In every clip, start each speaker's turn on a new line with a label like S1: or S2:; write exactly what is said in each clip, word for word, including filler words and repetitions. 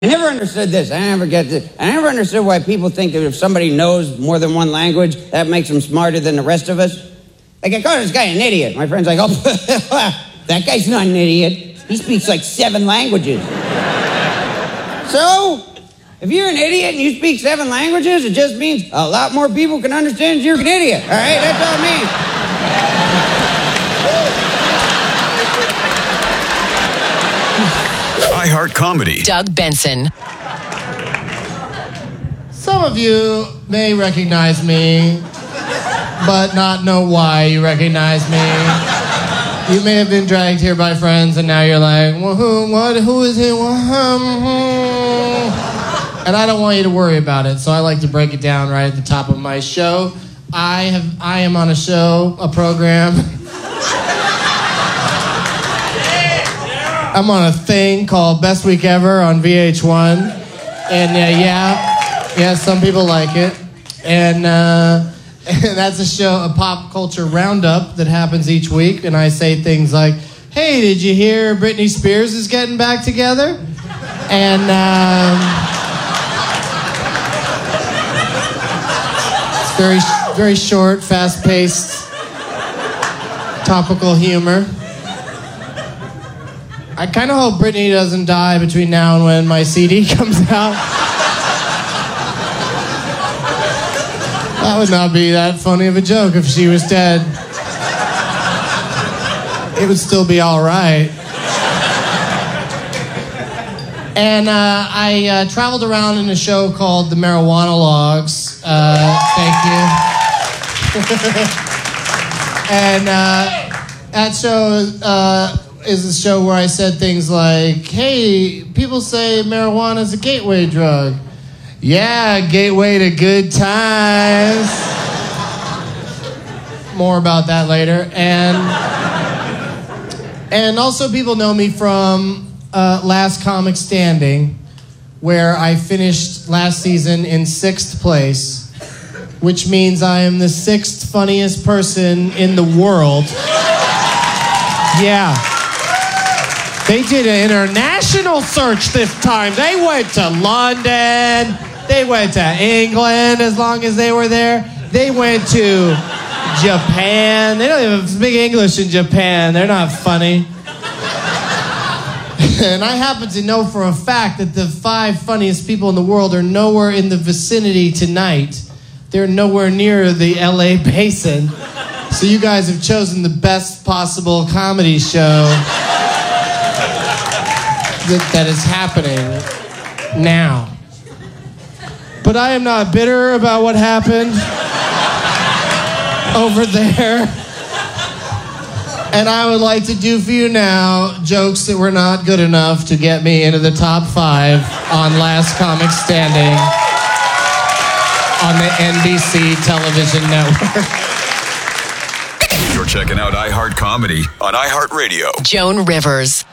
S1: I never understood this. I never get this. I never understood why people think that if somebody knows more than one language, that makes them smarter than the rest of us. Like, I call this guy an idiot. My friend's like, oh, that guy's not an idiot. He speaks like seven languages. So, if you're an idiot and you speak seven languages, it just means a lot more people can understand you're an idiot. All right? That's all it means.
S2: iHeart Comedy.
S3: Doug Benson.
S4: Some of you may recognize me, but not know why you recognize me. You may have been dragged here by friends, and now you're like, well, who, what, who is he? Well, hmm, hmm. And I don't want you to worry about it, so I like to break it down right at the top of my show. I have, I am on a show, a program. I'm on a thing called Best Week Ever on V H one. And uh, yeah, yeah, some people like it. And, uh, and that's a show, a pop culture roundup that happens each week. And I say things like, hey, did you hear Britney Spears is getting back together? And um, it's very, very short, fast-paced, topical humor. I kind of hope Britney doesn't die between now and when my C D comes out. That would not be that funny of a joke if she was dead. It would still be all right. And uh, I uh, traveled around in a show called The Marijuana Logs. Uh, thank you. And uh, that show... Uh, is a show where I said things like, hey, people say marijuana is a gateway drug. Yeah, gateway to good times. More about that later. And and also people know me from uh, Last Comic Standing, where I finished last season in sixth place, which means I am the sixth funniest person in the world. Yeah. They did an international search this time. They went to London. They went to England as long as they were there. They went to Japan. They don't even speak English in Japan. They're not funny. And I happen to know for a fact that the five funniest people in the world are nowhere in the vicinity tonight. They're nowhere near the L A basin. So you guys have chosen the best possible comedy show That, that is happening now. But I am not bitter about what happened over there. And I would like to do for you now jokes that were not good enough to get me into the top five on Last Comic Standing on the N B C television network.
S2: You're checking out iHeart Comedy on iHeartRadio.
S3: Joan Rivers.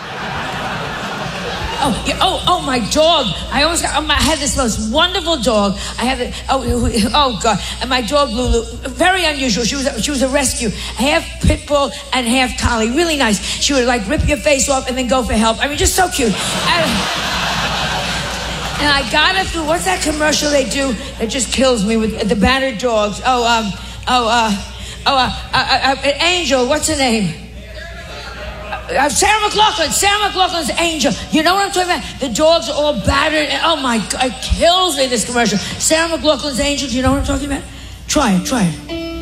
S5: Oh, yeah, oh, oh, my dog. I almost got, um, I had this most wonderful dog. I had it, oh, oh, God. And my dog, Lulu, very unusual. She was, she was a rescue. Half pit bull and half collie. Really nice. She would, like, rip your face off and then go for help. I mean, just so cute. And, and I got her through, what's that commercial they do that just kills me with the battered dogs? Oh, um, oh, uh, oh, uh, uh, uh, Angel, what's her name? Uh, Sarah McLachlan, Sarah McLachlan's Angel. You know what I'm talking about? The dogs are all battered. And, oh my God, it kills me, this commercial. Sarah McLachlan's Angel, do you know what I'm talking about? Try it, try it.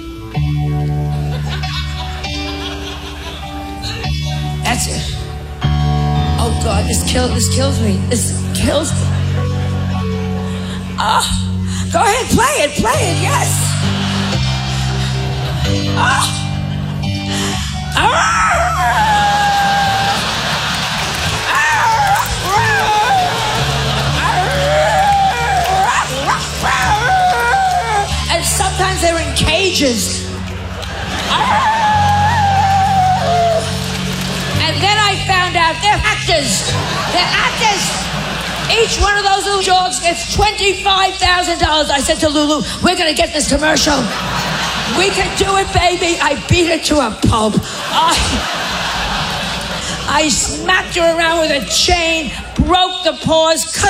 S5: That's it. Oh God, this, kill, this kills me. This kills me. Oh, go ahead, play it, play it, yes. Oh. Oh. Sometimes they're in cages. And then I found out they're actors. They're actors. Each one of those little dogs gets twenty-five thousand dollars. I said to Lulu, we're going to get this commercial. We can do it, baby. I beat it to a pulp. I, I I smacked her around with a chain, broke the paws, cut